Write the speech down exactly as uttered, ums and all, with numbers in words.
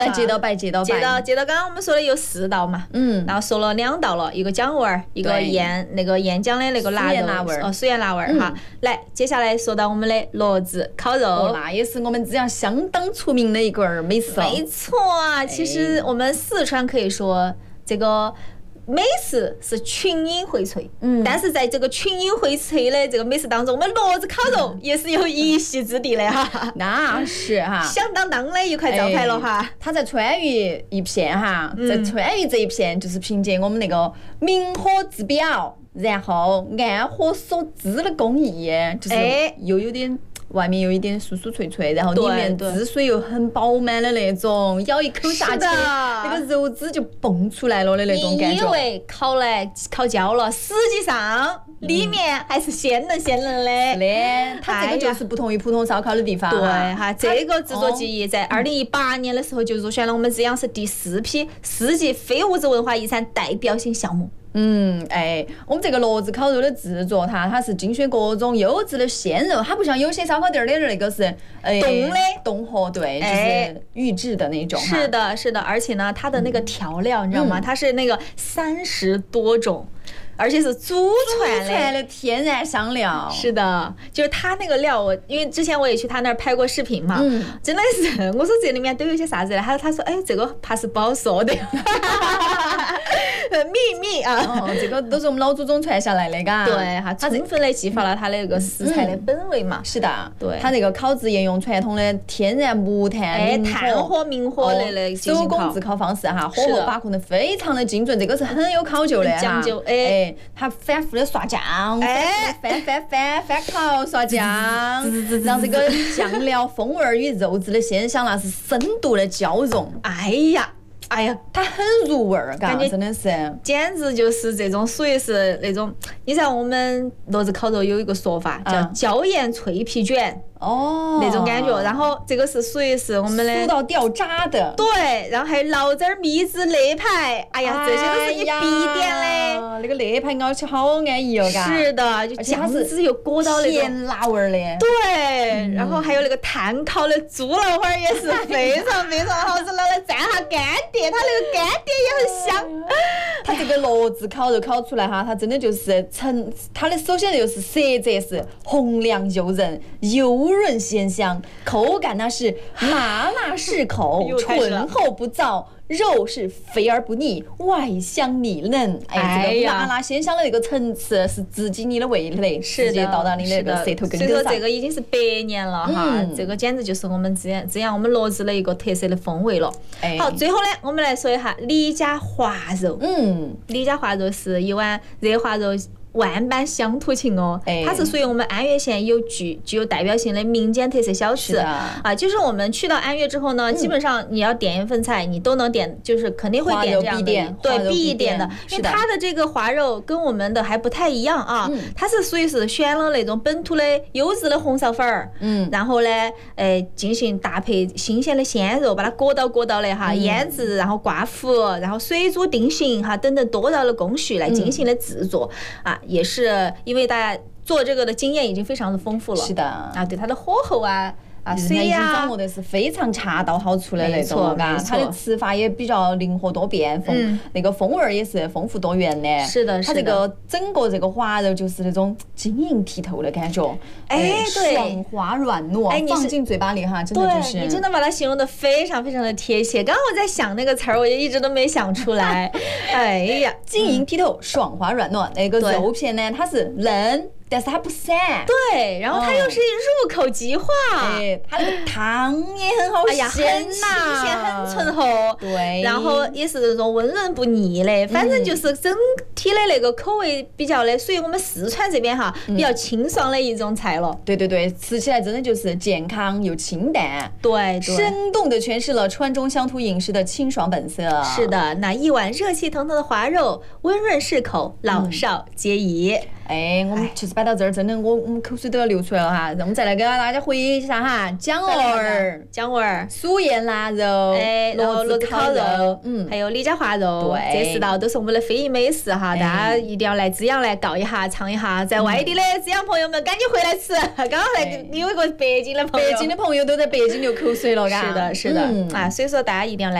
来接到白，接到白， 接到接到刚刚我们说的有四道嘛， 嗯， 然后说了两道了，一个姜味儿，一个盐那个燕姜的那个腊肉， 辣味儿， 哦，酥盐辣味儿哈。来，接下来说到我们的骡子烤肉， 哦，那也是我们这样相当出名的一个美食。 没错啊，其实我们四川可以说这个。美食是群英荟萃，嗯，但是在这个群英荟萃的这个美食当中，我们骡子烤肉也是有一席之地的哈。 那是哈， 响当当的一块招牌了哈。 它在川渝一片哈，在川渝这一片就是凭借我们那个明火制表，然后按火所制的工艺，就是又有点。外面有一点酥酥脆脆，然后里面汁水又很饱满的那种，咬一口下去，那个肉汁就蹦出来了的那种感觉。 你以为烤来烤焦了，实际上里面还是鲜嫩鲜嫩的。 是的，它这个就是不同于普通烧烤的地方。 对哈，这个制作技艺在二零一八年的时候就入选了我们资阳市第四批市级非物质文化遗产代表性项目。 嗯，哎，我们这个骡子烤肉的制作，它它是精选各种优质的鲜肉，它不像有些烧烤店的那个是哎冻的冻货，对，就是预制的那种。 是的，是的，而且呢，它的那个调料你知道吗？它是那个三十多种。而且是祖传的天然香料。 是的，就是他那个料，我因为之前我也去他那儿拍过视频嘛，嗯、真的是，我说这里面都有些啥子的，他他说，哎，这个怕是不好说的，秘密啊、 哦，这个都是我们老祖宗传下来的，嘎。 对哈，充分的激发了他那个食材的本味嘛。 嗯、是的， 对， 他那个烤制沿用传统的天然木炭、 哎，炭火、明火的那手工制烤方式哈，火候把控的非常的精准，这个是很有考究的哈。 讲究，哎。 它反复的刷酱，哎，翻翻翻翻烤刷酱，让这个酱料风味与肉质的鲜香那是深度的交融。 哎呀，哎呀， 它很入味儿，感觉真的是， 简直就是这种属于是那种，你知道我们骡子烤肉有一个说法叫椒盐脆皮卷。哦，那种感觉，然后这个是属于是我们的酥到掉渣的， 对，然后还有醪糟蜜汁肋排，哎呀，这些都是你必点的。 那个肋排咬起好安逸哦，嘎。 是的，就酱汁又裹到那种甜辣味儿的。 对，然后还有那个炭烤的猪肉花儿也是非常非常好吃，拿来蘸下干碟，它那个干碟也很香。 它这个骡子烤肉烤出来哈，它真的就是成，它的首先就是色泽是红亮诱人，油润鲜香，口感呢是麻辣适口，醇厚不燥。肉是肥而不腻，外香里嫩，哎，这个麻辣鲜香的那个层次是直击你的味蕾，直接到达你那个舌头根根上。 所以说这个已经是百年了哈，嗯、这个简直就是我们资阳资阳我们骡子的一个特色的风味了。哎、好，最后呢，我们来说一下李家华肉。嗯，李家华肉是一碗热滑肉。万般乡土情哦，哎、它是属于我们安岳县有具具有代表性的民间特色小吃啊。就是我们去到安岳之后呢，嗯、基本上你要点一份菜，你都能点，就是肯定会点这样的，对，必点的。因为它的这个滑肉跟我们的还不太一样啊，嗯、它是属于是选了那种本土的优质的红苕粉儿，嗯，然后呢，呃，进行搭配新鲜的鲜肉，把它裹到裹到的哈，嗯、腌制，然后挂糊，然后水煮定型哈等等多道的工序来进行的制作、嗯、啊。也是因为大家做这个的经验已经非常的丰富了， 是的啊，对它的火候啊啊，水呀， 已经掌握的是非常恰到好处的那种，啊，它的吃法也比较灵活多变，丰、嗯、那个风味儿也是丰富多元的。 是的， 它这个整个这个滑肉就是那种晶莹剔透的感觉， 哎，对， 爽滑软糯，哎，放进嘴巴里哈，真的就是， 你真的把它形容的非常非常的贴切。刚刚我在想那个词儿，我也一直都没想出来。哎呀， 晶莹剔透，爽滑软糯，那个肉片呢，它是嫩。但是它不散， 对，然后它又是入口即化， 哎，它那个汤也很好鲜呐， 很新鲜，很醇厚， 对， 然后也是那种温润不腻的，反正就是整体的那个口味比较的，属于我们四川这边哈比较清爽的一种菜了。 对对对，吃起来真的就是健康又清淡， 对， 生动的诠释了川中乡土饮食的清爽本色。 是的，那一碗热气腾腾的滑肉，温润适口，老少皆宜。嗯哎，我们其实摆到这儿，真的我我们口水都要流出来了哈。我们再来给大家回忆一下哈，姜儿、 姜儿、 酥盐腊肉、 哎， 骡子烤肉， 嗯，还有李家华肉， 对， 这四道都是我们的非遗美食哈，大家一定要来资阳来告一下、尝一下。在外地的资阳朋友们，赶紧回来吃。刚刚才有一个北京的朋友， 北京的朋友都在北京流口水了， 是的，是的，啊，所以说大家一定要来。